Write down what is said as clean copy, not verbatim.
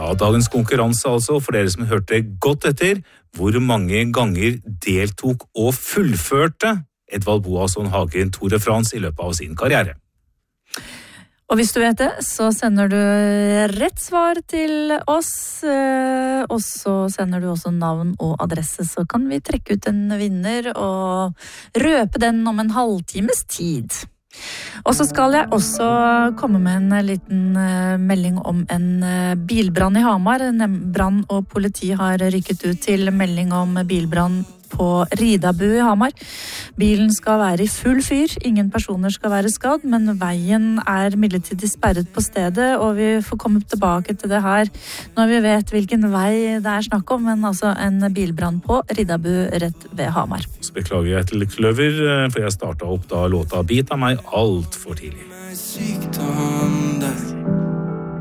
Ja, dagens konkurranse altså, for dere som hørte godt etter, hvor mange ganger deltok og fullførte Edvald Boasson Hagen Tour de France i løpet av sin karriere. Og hvis du vet det, så sender du rett svar til oss, og så sender du også navn og adresse, så kan vi trekke ut en vinner og røpe den om en halvtimes tid. Og så skal jeg også komme med en liten melding om en bilbrann i Hamar. Brann og politi har rykket ut til melding om bilbrann på Ridabu i Hamar. Bilen skal være i full fyr, ingen personer skal være skadd, men veien er midlertidig sperret på stedet, og vi får komme tilbake til det her når vi vet hvilken vei det er snakk om, men altså en bilbrann på Ridabu rett ved Hamar. Så beklager jeg til Kløver, for jeg startet opp da låta Bit av meg alt for tidlig.